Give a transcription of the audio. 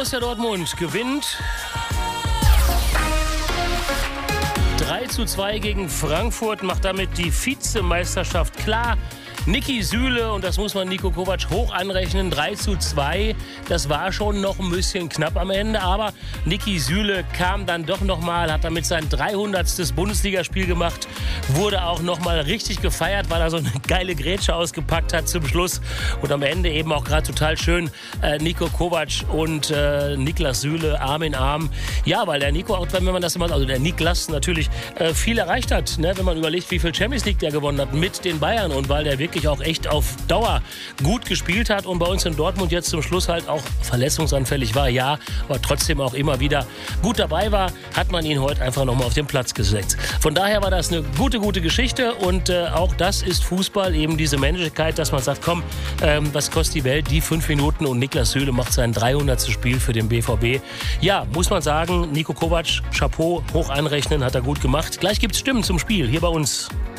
Borussia Dortmund gewinnt 3:2 gegen Frankfurt, macht damit die Vizemeisterschaft klar. Niki Süle, und das muss man Niko Kovac hoch anrechnen, 3:2. Das war schon noch ein bisschen knapp am Ende, aber Niki Süle kam dann doch nochmal, hat damit sein 300. Bundesligaspiel gemacht, wurde auch nochmal richtig gefeiert, weil er so eine geile Grätsche ausgepackt hat zum Schluss. Und am Ende eben auch gerade total schön Niko Kovac und Niklas Süle Arm in Arm. Ja, weil der Nico, auch wenn man das immer, also der Niklas natürlich viel erreicht hat, ne, wenn man überlegt, wie viel Champions League der gewonnen hat mit den Bayern und weil der wirklich auch echt auf Dauer gut gespielt hat und bei uns in Dortmund jetzt zum Schluss halt auch verletzungsanfällig war, ja, aber trotzdem auch immer wieder gut dabei war, hat man ihn heute einfach nochmal auf den Platz gesetzt. Von daher war das eine gute Geschichte und auch das ist Fußball, eben diese Menschlichkeit, dass man sagt, komm, was kostet die Welt, die 5 Minuten und Niklas Süle macht sein 300. Spiel für den BVB. Ja, muss man sagen, Niko Kovac, Chapeau, hoch anrechnen, hat er gut gemacht. Gleich gibt's Stimmen zum Spiel hier bei uns.